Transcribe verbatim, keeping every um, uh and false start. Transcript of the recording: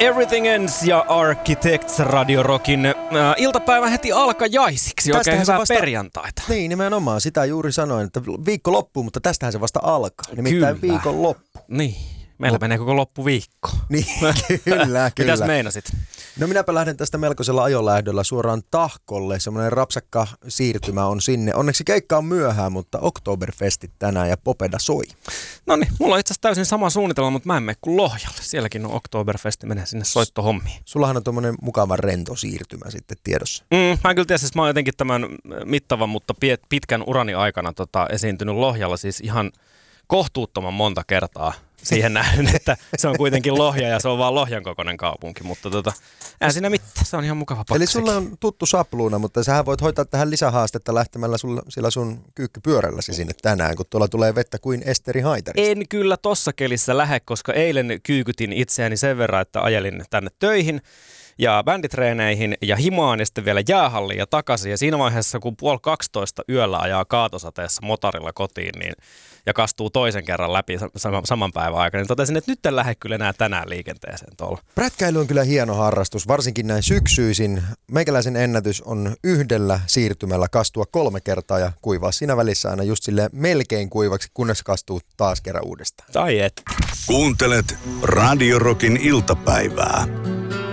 Everything Ends ja Architects Radio Rockin äh, iltapäivä heti alkajaisiksi. Oikein Tästähän hyvää vasta... perjantaita. Niin, nimenomaan. Sitä juuri sanoin, että viikko loppuu, mutta tästähän se vasta alkaa. Nimittäin Kyllä. viikon loppu. Niin, meillä Mut... menee koko loppuviikko. Niin, kyllä, kyllä. Mitäs meinasit? No minäpä lähden tästä melkoisella ajolähdöllä suoraan Tahkolle. Semmoinen rapsakka siirtymä on sinne. Onneksi keikka on myöhään, mutta Oktoberfestit tänään ja Popeda soi. No niin, mulla on itse asiassa täysin sama suunnitelma, mutta mä en mene kuin Lohjalle. Sielläkin on Oktoberfesti, menee sinne soittohommiin. Sullahan on tommonen mukava rento siirtymä sitten tiedossa. Mm, mä en kyllä tiedä, siis mä oon jotenkin tämän mittavan, mutta pitkän urani aikana tota, esiintynyt Lohjalla siis ihan kohtuuttoman monta kertaa. Siihen nähden, että se on kuitenkin Lohja ja se on vaan Lohjan kokoinen kaupunki, mutta tota, eihän siinä mitään, se on ihan mukava pakka. Eli sulla on tuttu sapluuna, mutta sähän voit hoitaa tähän lisähaastetta lähtemällä sulla, sillä sun kyykkypyörälläsi sinne tänään, kun tuolla tulee vettä kuin Esteri Haitarista. En kyllä tossa kelissä lähde, koska eilen kyykytin itseäni sen verran, että ajelin tänne töihin ja bänditreeneihin ja himaan ja sitten vielä jäähalliin ja takaisin. Ja siinä vaiheessa, kun puoli kaksitoista yöllä ajaa kaatosateessa motorilla kotiin niin, ja kastuu toisen kerran läpi saman päivän aikana, niin totesin, että nyt en lähde kyllä enää tänään liikenteeseen tuolla. Prätkäily on kyllä hieno harrastus, varsinkin näin syksyisin. Meikäläisen ennätys on yhdellä siirtymällä kastua kolme kertaa ja kuivaa siinä välissä aina just silleen melkein kuivaksi, kunnes kastuu taas kerran uudestaan. Tai et. Kuuntelet Radio Rockin iltapäivää.